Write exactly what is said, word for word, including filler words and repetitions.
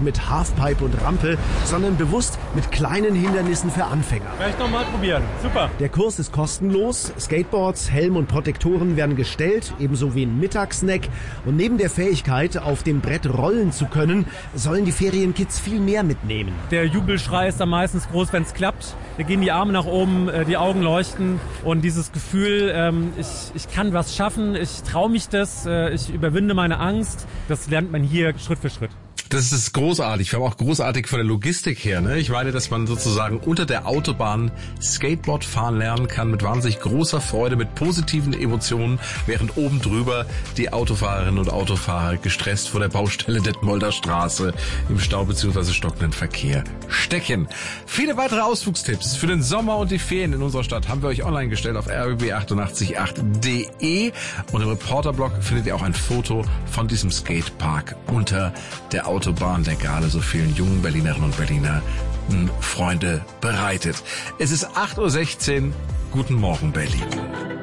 mit Halfpipe und Rampe, sondern bewusst mit kleinen Hindernissen für Anfänger. Vielleicht noch mal probieren. Super. Der Kurs ist kostenlos. Skateboards, Helm und Protektoren werden gestellt, ebenso wie ein Mittagssnack. Und neben der Fähigkeit, auf dem Brett rollen zu können, sollen die Ferienkids viel mehr mitnehmen. Der Jubelschrei ist dann meistens groß, wenn es klappt. Da gehen die Arme nach oben, die Augen leuchten und dieses Gefühl, ähm, ich, ich kann was schaffen, ich traue mich das, äh, ich überwinde meine Angst, das lernt man hier Schritt für Schritt. Das ist großartig, vor allem auch großartig von der Logistik her. Ne? Ich meine, dass man sozusagen unter der Autobahn Skateboard fahren lernen kann mit wahnsinnig großer Freude, mit positiven Emotionen, während oben drüber die Autofahrerinnen und Autofahrer gestresst vor der Baustelle Detmolder Straße im Stau bzw. stockenden Verkehr stecken. Viele weitere Ausflugstipps für den Sommer und die Ferien in unserer Stadt haben wir euch online gestellt auf r b b achtundachtzig punkt acht punkt de und im Reporterblog findet ihr auch ein Foto von diesem Skatepark unter der Autobahn, der gerade so vielen jungen Berlinerinnen und Berliner Freunde bereitet. Es ist acht Uhr sechzehn. Guten Morgen, Berlin.